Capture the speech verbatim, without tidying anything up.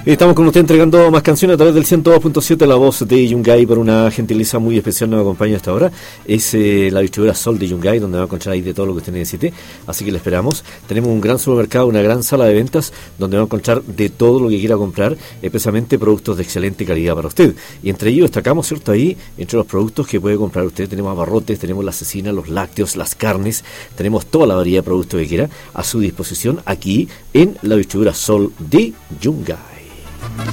Estamos con usted entregando más canciones a través del ciento dos punto siete, la voz de Yungay, por una gentileza muy especial. Nos acompaña hasta ahora. Es eh, la distribuidora Sol de Yungay, donde va a encontrar ahí de todo lo que usted necesite. Así que le esperamos. Tenemos un gran supermercado, una gran sala de ventas, donde va a encontrar de todo lo que quiera comprar, especialmente productos de excelente calidad para usted. Y entre ellos destacamos, ¿cierto? Ahí, entre los productos que puede comprar usted, tenemos abarrotes, tenemos la cecina, los lácteos, las carnes, tenemos toda la variedad de productos que quiera a su disposición aquí en la distribuidora Sol de Yungay.